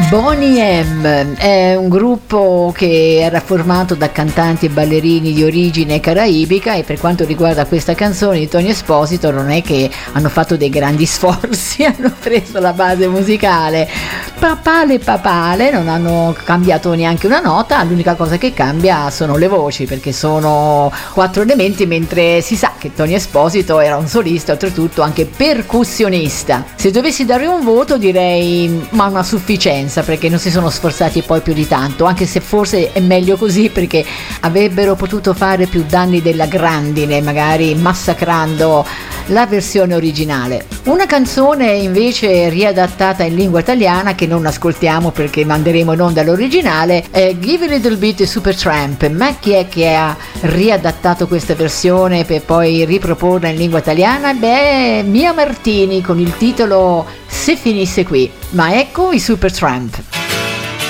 Boney M è un gruppo che era formato da cantanti e ballerini di origine caraibica, e per quanto riguarda questa canzone di Tony Esposito non è che hanno fatto dei grandi sforzi, hanno preso la base musicale papale, non hanno cambiato neanche una nota, l'unica cosa che cambia sono le voci, perché sono 4 elementi, mentre si sa che Tony Esposito era un solista, oltretutto anche percussionista. Se dovessi dare un voto direi ma una sufficienza, perché non si sono sforzati poi più di tanto, anche se forse è meglio così, perché avrebbero potuto fare più danni della grandine, magari massacrando la versione originale. Una canzone invece riadattata in lingua italiana che non ascoltiamo perché manderemo in onda l'originale è Give a Little Bit Supertramp. Ma chi è che ha riadattato questa versione per poi riproporla in lingua italiana? Beh, Mia Martini con il titolo Se finisse qui. Ma ecco i Supertramp.